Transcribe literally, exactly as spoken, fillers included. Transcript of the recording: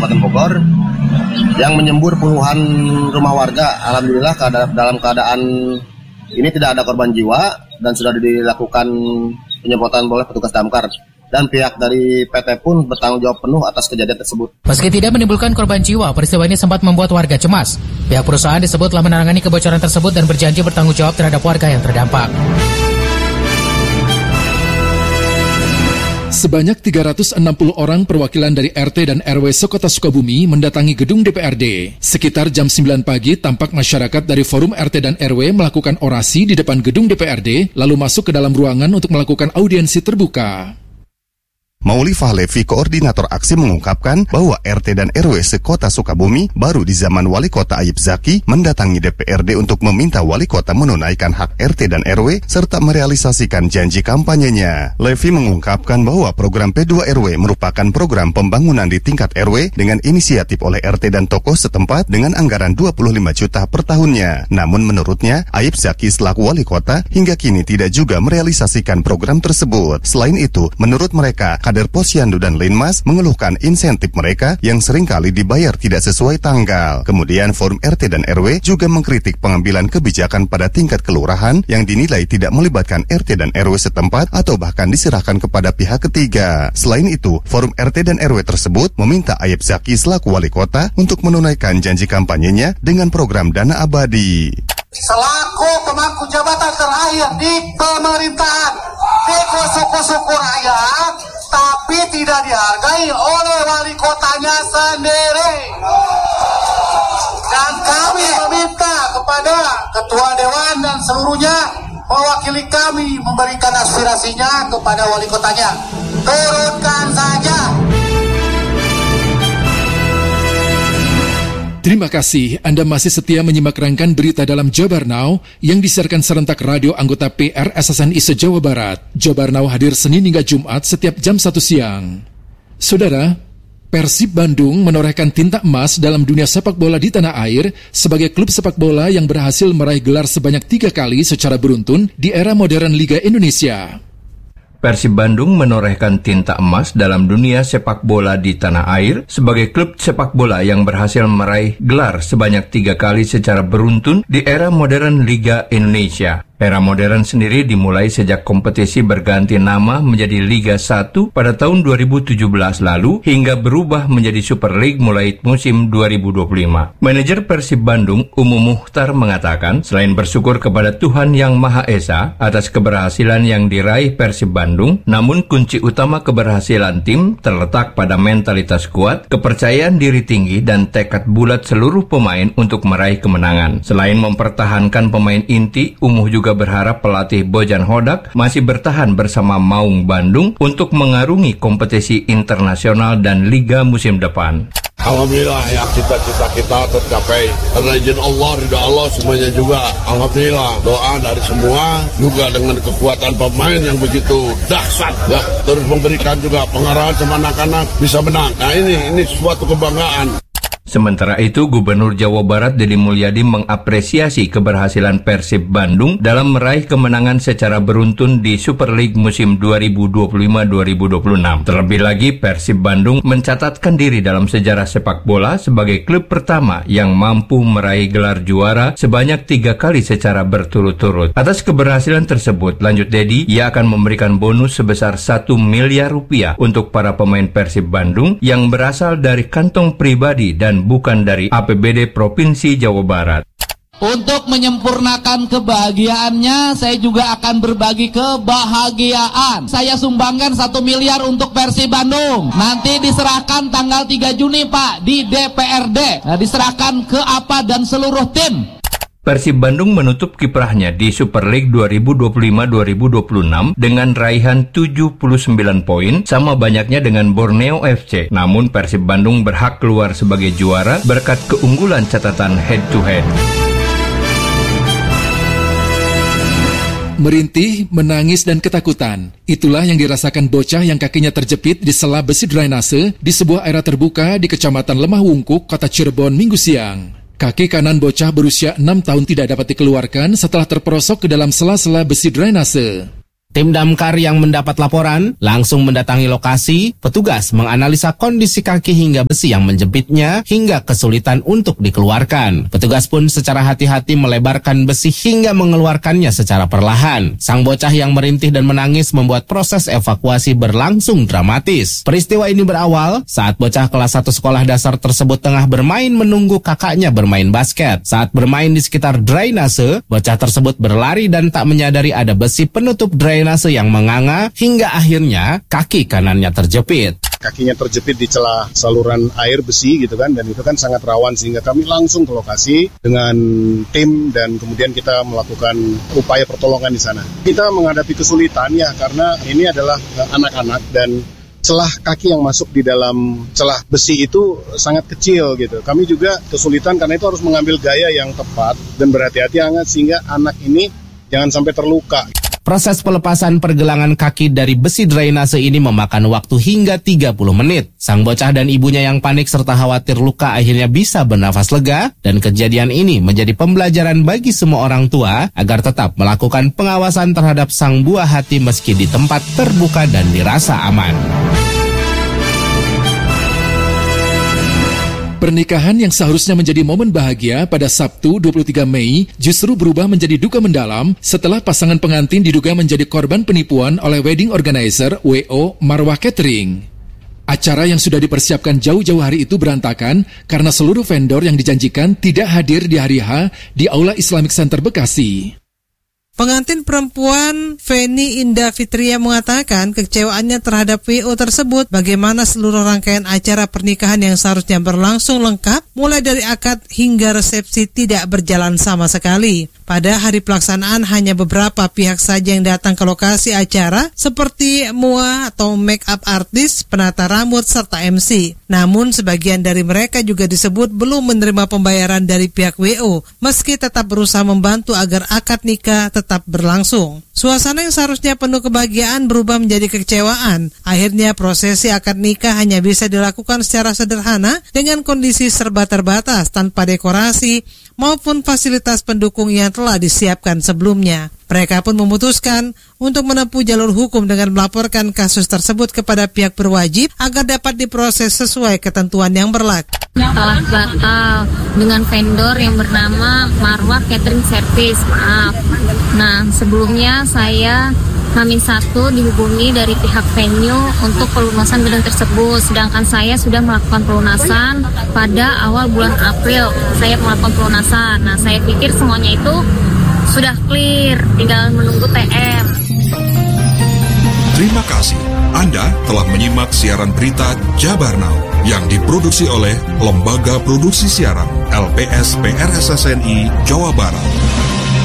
Kabupaten Bogor yang menyembur puluhan rumah warga. Alhamdulillah dalam keadaan ini tidak ada korban jiwa dan sudah dilakukan penyemprotan oleh petugas damkar. Dan pihak dari P T pun bertanggung jawab penuh atas kejadian tersebut. Meski tidak menimbulkan korban jiwa, peristiwa ini sempat membuat warga cemas. Pihak perusahaan disebut telah menangani kebocoran tersebut dan berjanji bertanggung jawab terhadap warga yang terdampak. Sebanyak tiga ratus enam puluh orang perwakilan dari R T dan R W sekota Sukabumi mendatangi gedung D P R D. Sekitar jam sembilan pagi tampak masyarakat dari forum R T dan R W melakukan orasi di depan gedung D P R D, lalu masuk ke dalam ruangan untuk melakukan audiensi terbuka. Mauli Fahlevi, koordinator aksi, mengungkapkan bahwa R T dan R W sekota Sukabumi baru di zaman Wali Kota Ayib Zaki mendatangi D P R D untuk meminta Wali Kota menunaikan hak R T dan R W serta merealisasikan janji kampanyenya. Levi mengungkapkan bahwa program P dua R W merupakan program pembangunan di tingkat R W dengan inisiatif oleh R T dan tokoh setempat dengan anggaran dua puluh lima juta per tahunnya. Namun menurutnya, Ayib Zaki selaku Wali Kota hingga kini tidak juga merealisasikan program tersebut. Selain itu, menurut mereka, kader Posyandu dan Linmas mengeluhkan insentif mereka yang seringkali dibayar tidak sesuai tanggal. Kemudian forum R T dan R W juga mengkritik pengambilan kebijakan pada tingkat kelurahan yang dinilai tidak melibatkan R T dan R W setempat atau bahkan diserahkan kepada pihak ketiga. Selain itu, forum R T dan R W tersebut meminta Ayib Zaki selaku Wali Kota untuk menunaikan janji kampanyenya dengan program dana abadi. Selaku pemangku jabatan terakhir di pemerintahan di suku-suku rakyat, tapi tidak dihargai oleh wali kotanya sendiri. Dan kami meminta kepada ketua dewan dan seluruhnya mewakili kami memberikan aspirasinya kepada wali kotanya. Turunkan saja. Terima kasih Anda masih setia menyimak rangkaian berita dalam Jabar Now yang disiarkan serentak radio anggota P R S S N I se-Jawa Barat. Jabar Now hadir Senin hingga Jumat setiap jam satu siang. Saudara, Persib Bandung menorehkan tinta emas dalam dunia sepak bola di tanah air sebagai klub sepak bola yang berhasil meraih gelar sebanyak tiga kali secara beruntun di era modern Liga Indonesia. Persib Bandung menorehkan tinta emas dalam dunia sepak bola di tanah air sebagai klub sepak bola yang berhasil meraih gelar sebanyak tiga kali secara beruntun di era modern Liga Indonesia. Era modern sendiri dimulai sejak kompetisi berganti nama menjadi Liga satu pada tahun dua ribu tujuh belas lalu hingga berubah menjadi Super League mulai musim dua ribu dua puluh lima. Manajer Persib Bandung, Umu Muhtar, mengatakan selain bersyukur kepada Tuhan Yang Maha Esa atas keberhasilan yang diraih Persib Bandung, namun kunci utama keberhasilan tim terletak pada mentalitas kuat, kepercayaan diri tinggi, dan tekad bulat seluruh pemain untuk meraih kemenangan. Selain mempertahankan pemain inti, Umuh juga berharap pelatih Bojan Hodak masih bertahan bersama Maung Bandung untuk mengarungi kompetisi internasional dan liga musim depan. Alhamdulillah ya, cita-cita kita tercapai. Karena izin Allah, ridha Allah semuanya juga. Alhamdulillah, doa dari semua juga dengan kekuatan pemain yang begitu dahsyat ya, terus memberikan juga pengarahan sama anak-anak bisa menang. Nah ini ini suatu kebanggaan. Sementara itu, Gubernur Jawa Barat Deddy Mulyadi mengapresiasi keberhasilan Persib Bandung dalam meraih kemenangan secara beruntun di Super League musim dua ribu dua puluh lima dua ribu dua puluh enam. Terlebih lagi, Persib Bandung mencatatkan diri dalam sejarah sepak bola sebagai klub pertama yang mampu meraih gelar juara sebanyak tiga kali secara berturut-turut. Atas keberhasilan tersebut, lanjut Deddy, ia akan memberikan bonus sebesar satu miliar rupiah untuk para pemain Persib Bandung yang berasal dari kantong pribadi dan bukan dari A P B D Provinsi Jawa Barat. Untuk menyempurnakan kebahagiaannya, saya juga akan berbagi kebahagiaan. Saya sumbangkan satu miliar untuk Persib Bandung. Nanti diserahkan tanggal tiga Juni, Pak, di D P R D. Nah, diserahkan ke A P A dan seluruh tim. Persib Bandung menutup kiprahnya di Super League dua ribu dua puluh lima dua ribu dua puluh enam dengan raihan tujuh puluh sembilan poin, sama banyaknya dengan Borneo F C. Namun Persib Bandung berhak keluar sebagai juara berkat keunggulan catatan head-to-head. Merintih, menangis, dan ketakutan. Itulah yang dirasakan bocah yang kakinya terjepit di sela besi drainase di sebuah area terbuka di Kecamatan Lemah Wungkuk, Kota Cirebon, Minggu siang. Kaki kanan bocah berusia enam tahun tidak dapat dikeluarkan setelah terperosok ke dalam sela-sela besi drainase. Tim damkar yang mendapat laporan langsung mendatangi lokasi. Petugas menganalisa kondisi kaki hingga besi yang menjepitnya hingga kesulitan untuk dikeluarkan. Petugas pun secara hati-hati melebarkan besi hingga mengeluarkannya secara perlahan. Sang bocah yang merintih dan menangis membuat proses evakuasi berlangsung dramatis. Peristiwa ini berawal saat bocah kelas satu sekolah dasar tersebut tengah bermain menunggu kakaknya bermain basket. Saat bermain di sekitar drainase, bocah tersebut berlari dan tak menyadari ada besi penutup drainase yang menganga hingga akhirnya kaki kanannya terjepit. Kakinya terjepit di celah saluran air besi gitu kan, dan itu kan sangat rawan sehingga kami langsung ke lokasi dengan tim dan kemudian kita melakukan upaya pertolongan di sana. Kita menghadapi kesulitan ya karena ini adalah anak-anak dan celah kaki yang masuk di dalam celah besi itu sangat kecil gitu. Kami juga kesulitan karena itu harus mengambil gaya yang tepat dan berhati-hati hangat sehingga anak ini jangan sampai terluka. Proses pelepasan pergelangan kaki dari besi drainase ini memakan waktu hingga tiga puluh menit. Sang bocah dan ibunya yang panik serta khawatir luka akhirnya bisa bernafas lega, dan kejadian ini menjadi pembelajaran bagi semua orang tua agar tetap melakukan pengawasan terhadap sang buah hati meski di tempat terbuka dan dirasa aman. Pernikahan yang seharusnya menjadi momen bahagia pada Sabtu dua puluh tiga Mei justru berubah menjadi duka mendalam setelah pasangan pengantin diduga menjadi korban penipuan oleh wedding organizer W O Marwah Catering. Acara yang sudah dipersiapkan jauh-jauh hari itu berantakan karena seluruh vendor yang dijanjikan tidak hadir di hari H di Aula Islamic Center Bekasi. Pengantin perempuan Feni Indah Fitria mengatakan kekecewaannya terhadap W O tersebut, bagaimana seluruh rangkaian acara pernikahan yang seharusnya berlangsung lengkap mulai dari akad hingga resepsi tidak berjalan sama sekali. Pada hari pelaksanaan hanya beberapa pihak saja yang datang ke lokasi acara seperti M U A atau make up artist, penata rambut, serta M C. Namun sebagian dari mereka juga disebut belum menerima pembayaran dari pihak W O meski tetap berusaha membantu agar akad nikah tetap berlangsung. Suasana yang seharusnya penuh kebahagiaan berubah menjadi kekecewaan. Akhirnya prosesi akad nikah hanya bisa dilakukan secara sederhana dengan kondisi serba terbatas tanpa dekorasi maupun fasilitas pendukung yang telah disiapkan sebelumnya. Mereka pun memutuskan untuk menempuh jalur hukum dengan melaporkan kasus tersebut kepada pihak berwajib agar dapat diproses sesuai ketentuan yang berlaku. Telah batal dengan vendor yang bernama Marwah Catering Service. Maaf. Nah, sebelumnya saya Hamin satu dihubungi dari pihak venue untuk pelunasan gedung tersebut, sedangkan saya sudah melakukan pelunasan pada awal bulan April. Saya melakukan pelunasan. Nah, saya pikir semuanya itu sudah clear, tinggal menunggu T M. Terima kasih. Anda telah menyimak siaran berita Jabar Now yang diproduksi oleh Lembaga Produksi Siaran L P S P R S S N I Jawa Barat.